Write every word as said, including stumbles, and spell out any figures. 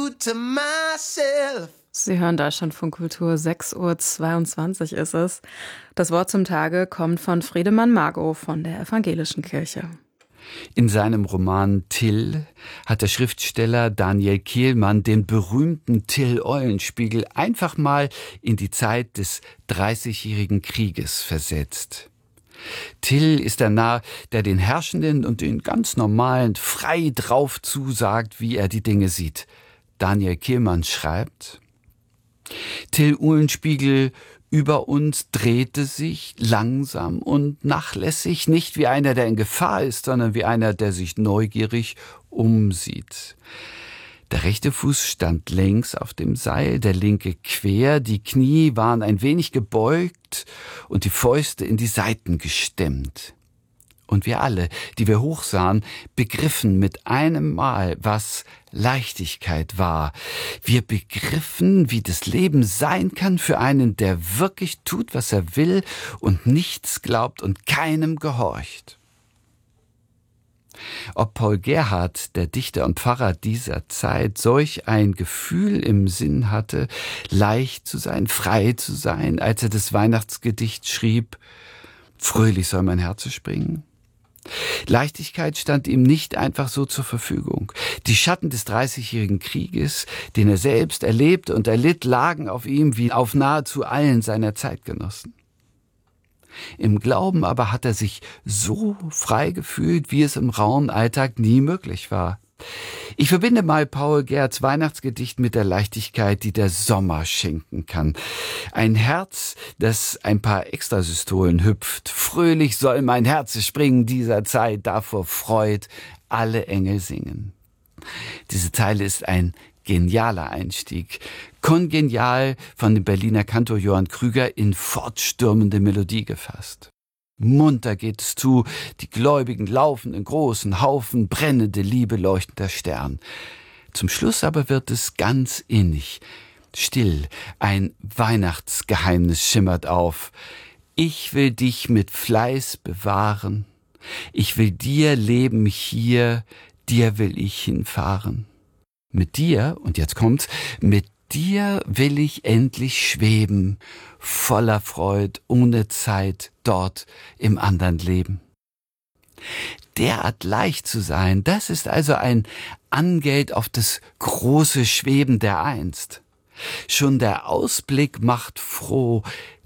good to myself. Sie hören Deutschlandfunk Kultur, sechs Uhr zweiundzwanzig ist es. Das Wort zum Tage kommt von Friedemann Margot von der Evangelischen Kirche. In seinem Roman Till hat der Schriftsteller Daniel Kehlmann den berühmten Till Eulenspiegel einfach mal in die Zeit des Dreißigjährigen Krieges versetzt. Till ist der Narr, der den Herrschenden und den ganz Normalen frei drauf zusagt, wie er die Dinge sieht. Daniel Kehlmann schreibt: Till Eulenspiegel über uns drehte sich langsam und nachlässig, nicht wie einer, der in Gefahr ist, sondern wie einer, der sich neugierig umsieht. Der rechte Fuß stand längs auf dem Seil, der linke quer, die Knie waren ein wenig gebeugt und die Fäuste in die Seiten gestemmt. Und wir alle, die wir hochsahen, begriffen mit einem Mal, was Leichtigkeit war. Wir begriffen, wie das Leben sein kann für einen, der wirklich tut, was er will und nichts glaubt und keinem gehorcht. Ob Paul Gerhardt, der Dichter und Pfarrer dieser Zeit, solch ein Gefühl im Sinn hatte, leicht zu sein, frei zu sein, als er das Weihnachtsgedicht schrieb: Fröhlich soll mein Herz springen. Leichtigkeit stand ihm nicht einfach so zur Verfügung. Die Schatten des Dreißigjährigen Krieges, den er selbst erlebt und erlitt, lagen auf ihm wie auf nahezu allen seiner Zeitgenossen. Im Glauben aber hat er sich so frei gefühlt, wie es im rauen Alltag nie möglich war. Ich verbinde mal Paul Gerhardts Weihnachtsgedicht mit der Leichtigkeit, die der Sommer schenken kann. Ein Herz, das ein paar Extrasystolen hüpft. Fröhlich soll mein Herz springen dieser Zeit, davor freut alle Engel singen. Diese Zeile ist ein genialer Einstieg. Kongenial von dem Berliner Kantor Johann Krüger in fortstürmende Melodie gefasst. Munter geht es zu, die Gläubigen laufen in großen Haufen, brennende Liebe leuchtender Stern. Zum Schluss aber wird es ganz innig, still, ein Weihnachtsgeheimnis schimmert auf. Ich will dich mit Fleiß bewahren, ich will dir leben hier, dir will ich hinfahren. Mit dir, und jetzt kommt's, mit dir will ich endlich schweben, voller Freud, ohne Zeit, dort im anderen Leben. Derart leicht zu sein, das ist also ein Angeld auf das große Schweben der Einst. Schon der Ausblick macht froh,